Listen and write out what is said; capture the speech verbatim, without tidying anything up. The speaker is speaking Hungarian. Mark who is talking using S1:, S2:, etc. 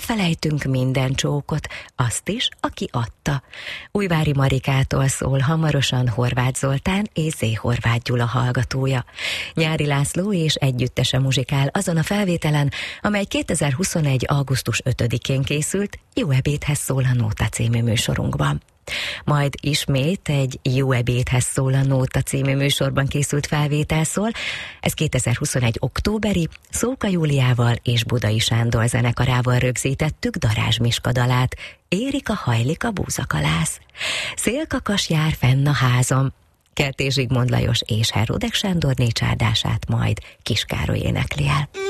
S1: elfelejtünk minden csókot, azt is, aki adta. Újvári Marikától szól hamarosan Horváth Zoltán és Zé Horváth Gyula hallgatója. Nyári László és együttese muzsikál azon a felvételen, amely kétezer-huszonegy. augusztus ötödikén készült, Jó ebédhez szól a Nóta című műsorunkban. Majd ismét egy Jó ebédhez szól a Nóta című műsorban készült felvétel szól. Ez kétezer-huszonegy. októberi, Szóka Júliával és Budai Sándor zenekarával rögzítettük Darázs Miska dalát, Érik a hajlik a búzakalász. Szélkakas jár fenn a házam. Kertész Zsigmond Lajos és Heródek Sándor nécsárdását majd Kis Károly énekli el.